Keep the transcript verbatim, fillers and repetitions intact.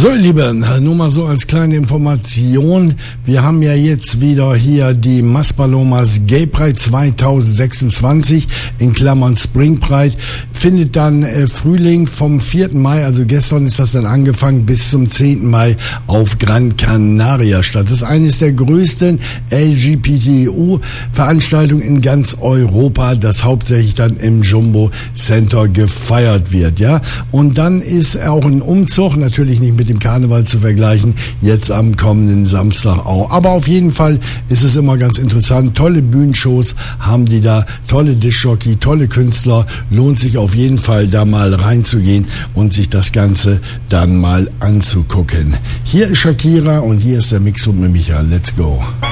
So, ihr Lieben, nur mal so als kleine Information. Wir haben ja jetzt wieder hier die Maspalomas Gay Pride zwanzig sechsundzwanzig, in Klammern Spring Pride. Findet dann äh, Frühling vom vierten Mai, also gestern ist das dann angefangen, bis zum zehnten Mai auf Gran Canaria statt. Das ist eines der größten L G B T U-Veranstaltungen in ganz Europa, das hauptsächlich dann im Jumbo Center gefeiert wird, ja. Und dann ist auch ein Umzug, natürlich nicht mit dem Karneval zu vergleichen, jetzt am kommenden Samstag auch. Aber auf jeden Fall ist es immer ganz interessant. Tolle Bühnenshows haben die da, tolle Diskjockey, tolle Künstler. Lohnt sich auf jeden Fall da mal reinzugehen und sich das Ganze dann mal anzugucken. Hier ist Shakira und hier ist der Mix mit Michael. Let's go.